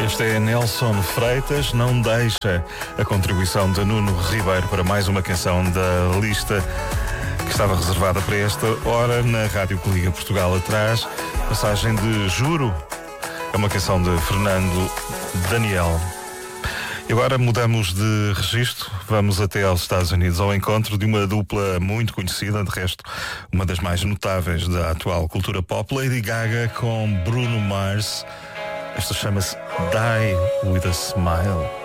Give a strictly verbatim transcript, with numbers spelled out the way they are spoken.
Este é Nelson Freitas, Não Deixa, a contribuição de Nuno Ribeiro para mais uma canção da lista que estava reservada para esta hora na Rádio que Liga Portugal atrás. Passagem de Juro, é uma canção de Fernando Daniel. E agora mudamos de registro, vamos até aos Estados Unidos ao encontro de uma dupla muito conhecida, de resto, uma das mais notáveis da atual cultura pop, Lady Gaga com Bruno Mars. Esta chama-se Die With A Smile.